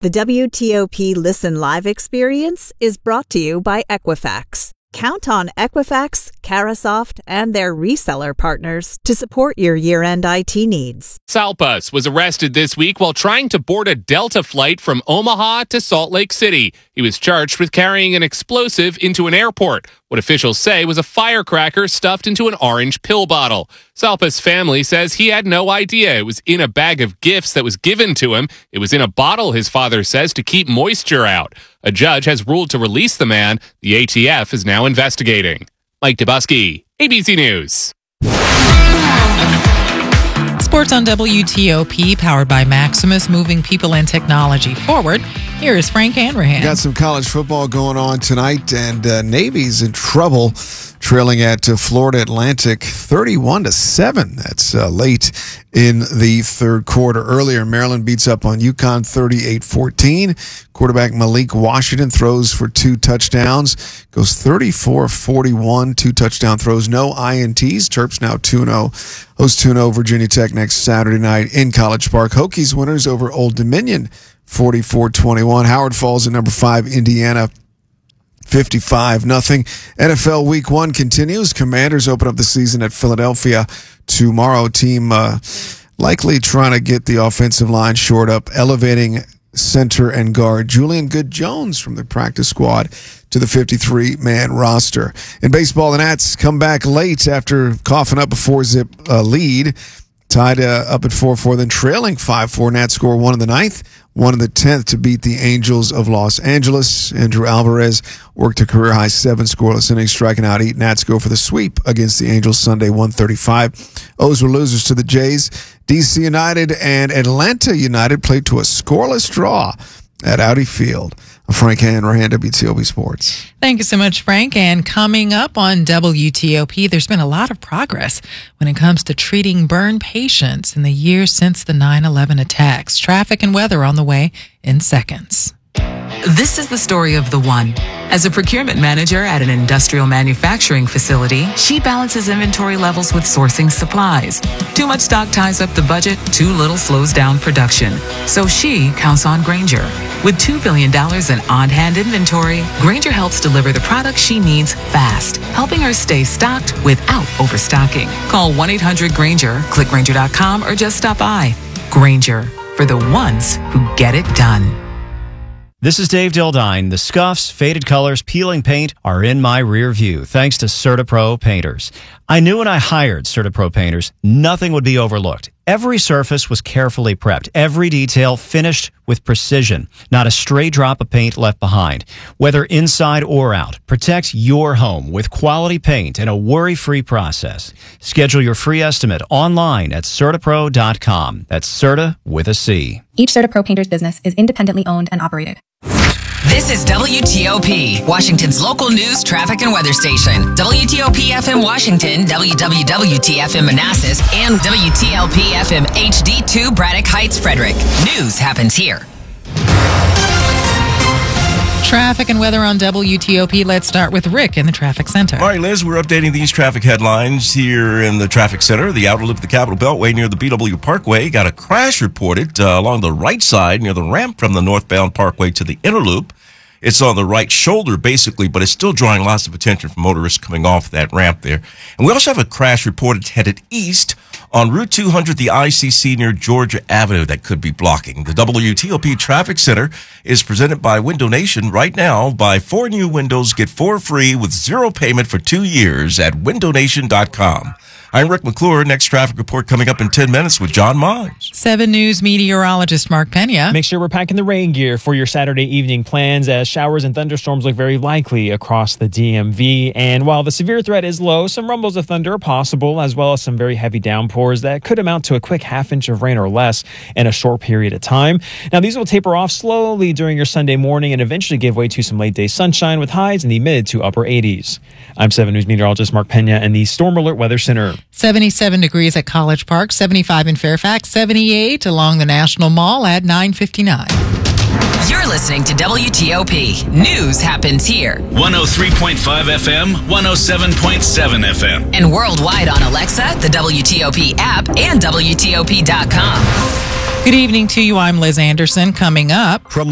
The WTOP Listen Live experience is brought to you by Equifax. Count on Equifax, Carasoft, and their reseller partners to support your year-end IT needs. Salpas was arrested this week while trying to board a Delta flight from Omaha to Salt Lake City. He was charged with carrying an explosive into an airport, what officials say was a firecracker stuffed into an orange pill bottle. Salpas' family says he had no idea it was in a bag of gifts that was given to him. It was in a bottle, his father says, to keep moisture out. A judge has ruled to release the man. The ATF is now investigating. Mike Dubusky, ABC News. Sports on WTOP, powered by Maximus, moving people and technology forward. Here is Frank Hanrahan. Got some college football going on tonight, and Navy's in trouble, trailing at Florida Atlantic 31-7. That's late in the third quarter. Earlier, Maryland beats up on UConn 38-14. Quarterback Malik Washington throws for 2 touchdowns. Goes 34-41, 2 touchdown throws, no INTs. Terps now 2-0. Host 2-0 Virginia Tech next Saturday night in College Park. Hokies winners over Old Dominion 44-21. Howard Falls at number 5, Indiana 55-0. NFL Week 1 continues. Commanders open up the season at Philadelphia tomorrow. Team likely trying to get the offensive line shored up, elevating center and guard Julian Good-Jones from the practice squad to the 53-man roster. In baseball, the Nats come back late after coughing up a 4-zip lead. Tied up at 4-4, then trailing 5-4. Nats score 1 in the 9th, 1 in the 10th to beat the Angels of Los Angeles. Andrew Alvarez worked a career-high 7 scoreless innings, striking out 8. Nats go for the sweep against the Angels Sunday, 135. O's were losers to the Jays. DC United and Atlanta United played to a scoreless draw at Audi Field. Frank Hanrahan, WTOP Sports. Thank you so much, Frank. And coming up on WTOP, there's been a lot of progress when it comes to treating burn patients in the years since the 9/11 attacks. Traffic and weather on the way in seconds. This is the story of the one. As a procurement manager at an industrial manufacturing facility, she balances inventory levels with sourcing supplies. Too much stock ties up the budget, too little slows down production. So she counts on Grainger. With $2 billion in on-hand inventory, Grainger helps deliver the products she needs fast, helping her stay stocked without overstocking. Call 1-800-GRAINGER, click Grainger.com, or just stop by. Grainger, for the ones who get it done. This is Dave Dildine. The scuffs, faded colors, peeling paint are in my rear view, thanks to CertaPro Painters. I knew when I hired CertaPro Painters, nothing would be overlooked. Every surface was carefully prepped, every detail finished with precision, not a stray drop of paint left behind. Whether inside or out, protect your home with quality paint and a worry-free process. Schedule your free estimate online at CertaPro.com. That's Certa with a C. Each CertaPro Painters business is independently owned and operated. This is WTOP, Washington's local news, traffic, and weather station. WTOP FM Washington, WWWT FM Manassas, and WTLP FM HD2 Braddock Heights, Frederick. News happens here. Traffic and weather on WTOP. Let's start with Rick in the traffic center. All right, Liz, we're updating these traffic headlines here in the traffic center. The outer loop of the Capitol Beltway near the BW Parkway got a crash reported along the right side near the ramp from the northbound Parkway to the inner loop. It's on the right shoulder, basically, but it's still drawing lots of attention from motorists coming off that ramp there. And we also have a crash reported headed east on Route 200, the ICC near Georgia Avenue that could be blocking. The WTOP Traffic Center is presented by Window Nation right now. Buy 4 new windows, get 4 free with 0 payment for 2 years at windownation.com. I'm Rick McClure. Next traffic report coming up in 10 minutes with John Mons. 7 News meteorologist Mark Pena. Make sure we're packing the rain gear for your Saturday evening plans as showers and thunderstorms look very likely across the DMV. And while the severe threat is low, some rumbles of thunder are possible, as well as some very heavy downpours that could amount to a quick half-inch of rain or less in a short period of time. Now, these will taper off slowly during your Sunday morning and eventually give way to some late-day sunshine with highs in the mid to upper 80s. I'm 7 News meteorologist Mark Pena in the Storm Alert Weather Center. 77 degrees at College Park, 75 in Fairfax, 78 along the National Mall at 9:59. You're listening to WTOP. News happens here. 103.5 FM, 107.7 FM. And worldwide on Alexa, the WTOP app, and WTOP.com. Good evening to you. I'm Liz Anderson. Coming up. From